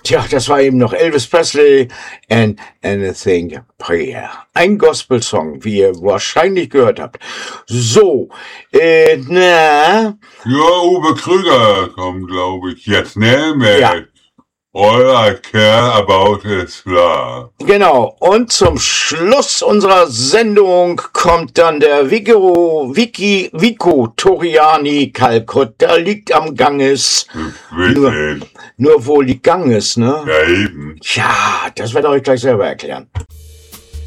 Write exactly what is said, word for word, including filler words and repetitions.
Tja, das war eben noch Elvis Presley and Anything Prayer. Ein Gospel-Song, wie ihr wahrscheinlich gehört habt. So, äh, na... Ja, Uwe Krüger kommt, glaube ich, jetzt, ne? Mit Ja. All I Care About Is Love. Genau, und zum Schluss unserer Sendung kommt dann der Vico, Vicky, Vico Toriani Kalkutta, liegt am Ganges. Nur, Witzig. nur wo liegt Ganges, ne? Ja, eben. Ja, das werde ich euch gleich selber erklären.